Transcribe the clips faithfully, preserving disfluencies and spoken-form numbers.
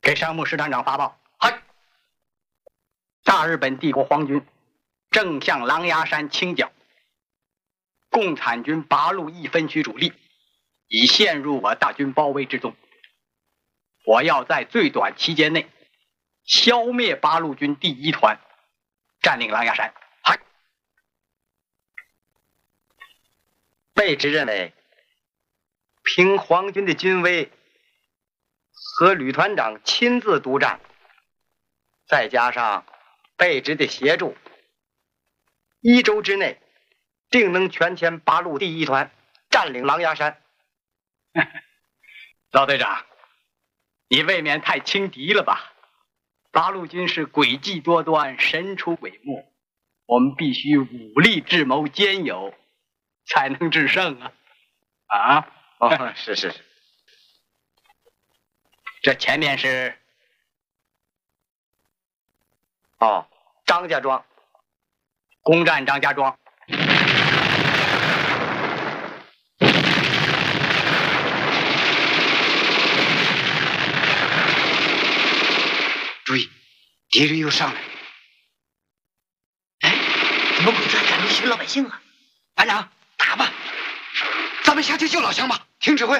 给山木师团长发报。嗨！大日本帝国皇军正向狼牙山倾剿，共产军八路一分区主力已陷入我大军包围之中。我要在最短期间内消灭八路军第一团，占领狼牙山。嗨！ 贝直认为，凭皇军的军威和旅团长亲自督战，再加上贝直的协助，一周之内定能全歼八路第一团，占领狼牙山。 老队长，你未免太轻敌了吧？八路军是诡计多端，神出鬼没，我们必须武力智谋兼有，才能制胜啊！啊？ 哦，是是是。 这前面是哦，张家庄， 攻占张家庄。 注意，敌人又上来！ 哎，怎么鬼子还敢入袭老百姓啊？ 班长，打吧！咱们下去救老乡吧！听指挥。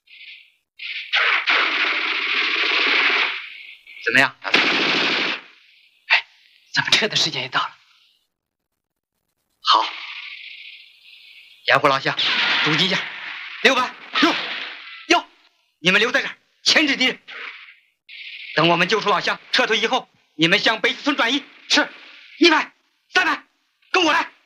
怎么样？ 哎，咱们撤的时间也到了。 好，掩护老乡，阻击一下。六班，哟哟，你们留在这儿，牵制敌人。等我们救出老乡，撤退以后，你们向北四村转移。是，一排、三排，跟我来。